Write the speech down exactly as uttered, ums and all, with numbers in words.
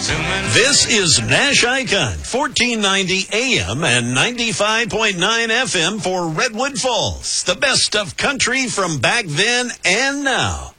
This is Nash Icon, fourteen ninety A M and ninety-five point nine F M for Redwood Falls. The best of country from back then and now.